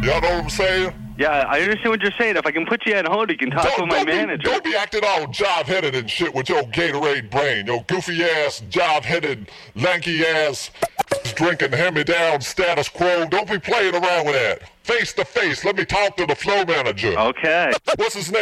Y'all know what I'm saying? Yeah, I understand what you're saying. If I can put you on hold, you can talk with my manager. Don't be acting all job-headed and shit with your Gatorade brain. Your goofy-ass, job-headed, lanky-ass, drinking hand-me-down status quo. Don't be playing around with that. Face to face. Let me talk to the flow manager. Okay. What's his name?